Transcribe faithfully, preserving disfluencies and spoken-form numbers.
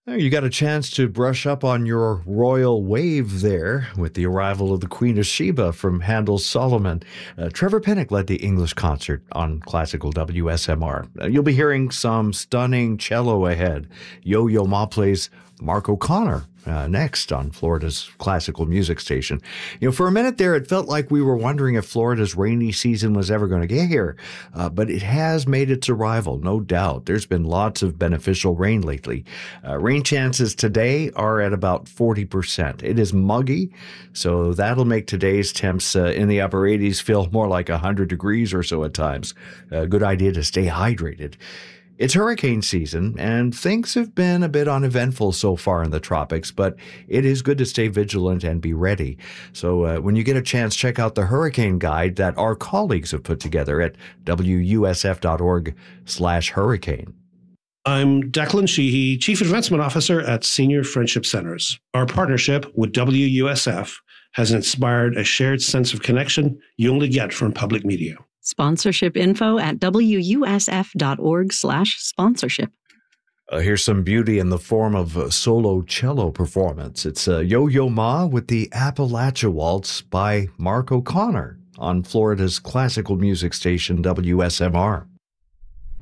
Well, you got a chance to brush up on your royal wave there with the arrival of the Queen of Sheba from Handel's Solomon. Uh, Trevor Pinnock led the English concert on classical W S M R. Uh, you'll be hearing some stunning cello ahead. Yo-Yo Ma plays Mark O'Connor uh, next on Florida's classical music station. You know, for a minute there, it felt like we were wondering if Florida's rainy season was ever going to get here, uh, but it has made its arrival, no doubt. There's been lots of beneficial rain lately. Uh, rain chances today are at about forty percent. It is muggy, so that'll make today's temps uh, in the upper eighties feel more like one hundred degrees or so at times. A good idea to stay hydrated. It's hurricane season, and things have been a bit uneventful so far in the tropics, but it is good to stay vigilant and be ready. So uh, when you get a chance, check out the hurricane guide that our colleagues have put together at W U S F dot org slash hurricane. I'm Declan Sheehy, Chief Advancement Officer at Senior Friendship Centers. Our partnership with W U S F has inspired a shared sense of connection you only get from public media. Sponsorship info at W U S F dot org slash sponsorship. Uh, here's some beauty in the form of a solo cello performance. It's uh, Yo-Yo Ma with the Appalachia Waltz by Mark O'Connor on Florida's classical music station W S M R.